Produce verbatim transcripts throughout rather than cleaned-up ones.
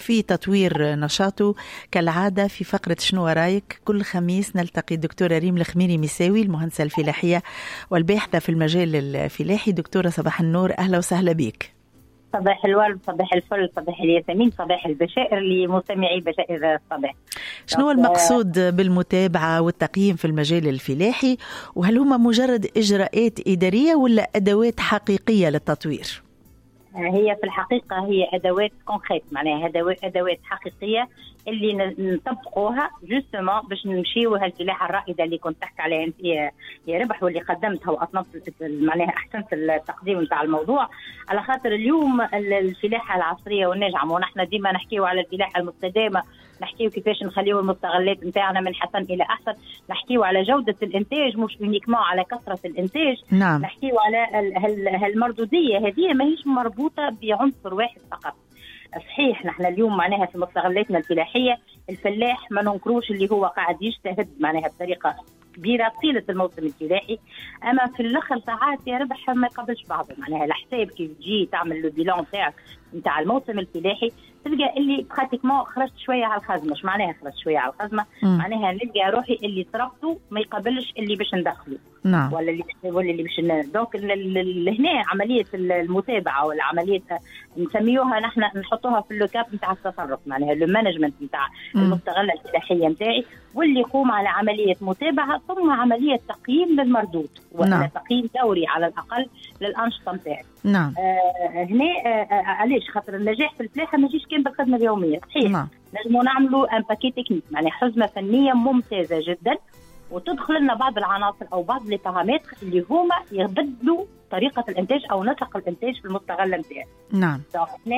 في تطوير نشاطه كالعادة في فقرة شنو رايك. كل خميس نلتقي الدكتورة ريم الخميري مساوي المهندسة الفلاحية والباحثة في المجال الفلاحي. دكتورة صباح النور، أهلا وسهلا بك. صباح الورد، صباح الفل، صباح الياسمين، صباح البشائر لمستمعي بشائر الصباح. شنو المقصود بالمتابعة والتقييم في المجال الفلاحي؟ وهل هما مجرد إجراءات إدارية ولا أدوات حقيقية للتطوير؟ هي في الحقيقة هي أدوات كونكريت، معناها أدوات حقيقية اللي نطبقوها جوستومون باش نمشيو هالفلاحة الرائدة اللي كنت تحكي عليها انت يا ربح، واللي قدمتها وأطنبت معناها أحسنت التقديم نتاع الموضوع. على خاطر اليوم الفلاحة العصرية والناجعة، ونحن ديما نحكيو على الفلاحة المستدامة، نحكيو كيفاش نخليو المستغلات نتاعنا من حسن إلى أحسن، نحكيو على جودة الإنتاج مش يونيكمون على كثرة الإنتاج. نعم. نحكيو على هالمردودية هذه ماهيش مربوطة بعنصر واحد فقط. صحيح نحن اليوم معناها في مستغلاتنا الفلاحية الفلاح ما ننكروش اللي هو قاعد يجتهد معناها بطريقة كبيرة طيلة الموسم الفلاحي، أما في الآخر ساعات يا ربح ما يقبلش بعضه. معناها الحساب كيف تجي تعمل لو بيلان تاعك نتاع الموسم الفلاحي تلقى اللي براتيكمون خرجت شوية على الخزمة. مش معناها خرجت شوية على الخزمة، معناها نلقى روحي اللي صرفته ما يقبلش اللي باش ندخله. نعم. ولا اللي ولا اللي باش دونك هنا عملية المتابعة ولا عملية نسميوها نحن نحطوها في اللوكاب نتاع التصرف، معناها المانجمنت نتاع المستغلة الفلاحية نتاعي، واللي يقوم على عملية متابعة ثم عملية تقييم للمردود ولا نعم. تقييم دوري على الأقل للأنشطة نتاعي. نعم. آه هنا آه علاش خاطر النجاح في الفلاحة ما يجيش كان بالخدمة اليومية. صحيح نعم. نجمو نعملوا ان باكي تكنيك، معناها حزمة فنية ممتازة جدا، وتدخل لنا بعض العناصر او بعض لي بارامتر اللي هما يبدلوا طريقه الانتاج او نسق الانتاج في المستغله نتاعي. نعم. احنا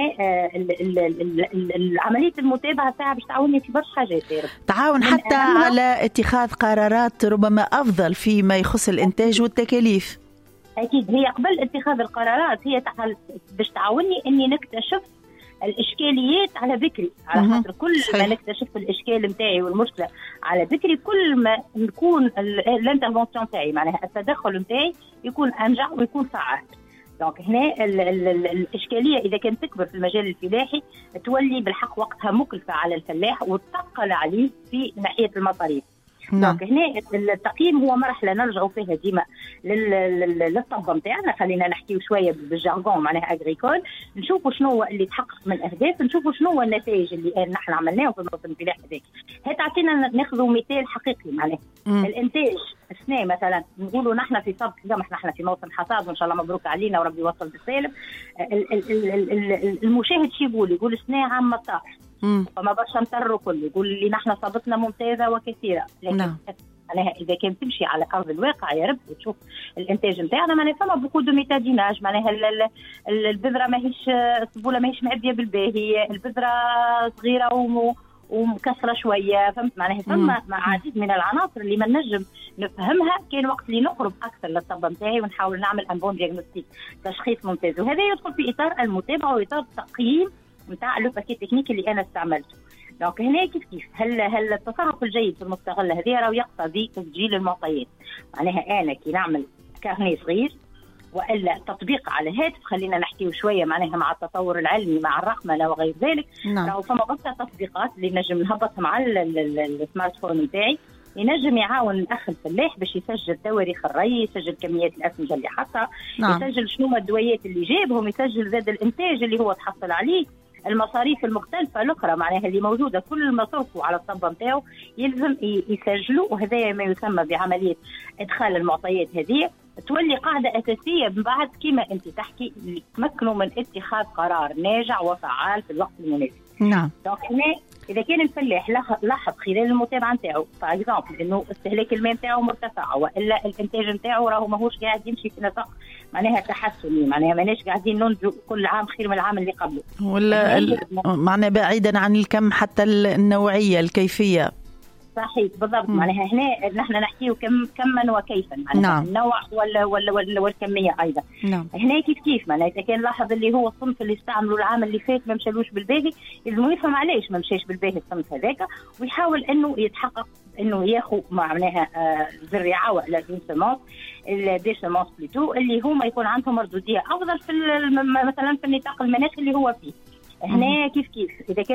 عمليه المتابعه تاعها باش تعاوني في برشا حاجات، تعاون حتى على اتخاذ قرارات ربما افضل فيما يخص الانتاج والتكاليف. اكيد هي قبل اتخاذ القرارات هي باش تعاوني اني نكتشف الاشكاليات على بكري، على خاطر كل ما نكتشف الاشكال نتاعي والمشكله على بكري كل ما نكون الانترفونسيون نتاعي معناها التدخل نتاعي يكون انجح ويكون فعال. دونك هنا ال ال ال الاشكاليه اذا كانت تكبر في المجال الفلاحي تولي بالحق وقتها مكلفه على الفلاح وتثقل عليه في ناحيه المصاريف. دونك هنا التقييم هو مرحله نرجعوا فيها ديما للطب نتاعنا، خلينا نحكيو شويه بالجارغون معناها اغريكول، نشوفوا شنو هو اللي تحقق من اهداف، نشوفوا شنو هو النتائج اللي نحن عملناه في الموسم الفلاحي هذاك. هي تعطينا ناخذوا مثال حقيقي معناها الانتاج السنه مثلا، نقولوا نحن في صبت كما نحن في موسم حصاد وان شاء الله مبروك علينا وربي يوصل بالسالم. المشاهد شي يقول يقول السنه عام مطاح فما برشا نطروا كله، يقول لي نحن صابتنا ممتازه وكثيره، لكن نعم. معناها اذا كان تمشي على ارض الواقع يا رب وتشوف الانتاج نتاعنا معناها فما بوكو دو ميتاديناج، معناها البذره ماهيش السبوله ماهيش معبيه بالباهي، البذره صغيره وم ومكسره شويه، فهمت معناها ثم عديد من العناصر اللي ما نجم نفهمها. كان وقت اللي نقرب اكثر للطب نتاعي ونحاول نعمل ان بون دياغنوستيك تشخيص ممتاز، وهذا يدخل في اطار المتابعه واطار التقييم نتاع لو باكي تكنيك اللي انا استعملته. دونك هنا كيف كيف هل هل التصرف الجيد في المستغله هذه راه يقتضي تسجيل المعطيات، معناها انا كي نعمل كارني صغير والا تطبيق على هاتف، خلينا نحكيو شويه معناها مع التطور العلمي مع الرقمنه وغير ذلك. نعم. راهو فما برشا تطبيقات اللي نجم نهبطهم على السمارت فون نتاعي، ينجم يعاون الاخ الفلاح باش يسجل تواريخ الري، يسجل كميات الاسمده اللي حطها. نعم. يسجل شنو الدويات اللي جابهم، يسجل زاد الانتاج اللي هو تحصل عليه، المصاريف المختلفة الأخرى معناها اللي موجودة، كل مصروفه على الطب نتاعو يلزم يسجلوا، وهذا ما يسمى بعملية إدخال المعطيات. هذه تولي قاعدة أساسية من بعد كما أنت تحكي يتمكنوا من اتخاذ قرار ناجع وفعال في الوقت المناسب. نعم. دونك هنا إذا كان الفلاح لاحظ خلال المتابعة نتاعو فاكزامبل إنه استهلاك الماء نتاعو مرتفع وإلا الإنتاج نتاعو راهو ماهوش قاعد يمشي في نطاق معناها تحسني، معناها ماناش قاعدين ننجو كل عام خير من العام اللي قبله، ولا معناها بعيدا عن الكم حتى النوعية الكيفية. صحيح بالضبط. معناها هنا نحن نحكيه كم كما وكيفا، معناها نعم. النوع ولا ولا ولا والكميه ايضا. نعم. هنا كيف كيف معناها اذا كان لاحظ اللي هو الصنف اللي استعملوا العام اللي فات ما مشالوش بالباهي، لازم يفهم علاش ما مشاش بالباهي الصنف هذاك، ويحاول انه يتحقق انه ياخذ معناها ذريعه ولا سيمونس دي سيمونس بلوتو اللي هما يكون عندهم مردوديه افضل في مثلا في النطاق المناخي اللي هو فيه. هنا كيف كيف اذا كان